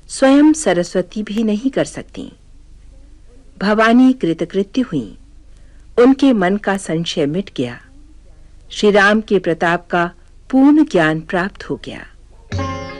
स्वयं सरस्वती भी नहीं कर सकती। भवानी कृतकृत्य हुई। उनके मन का संशय मिट गया। श्री राम के प्रताप का पूर्ण ज्ञान प्राप्त हो गया।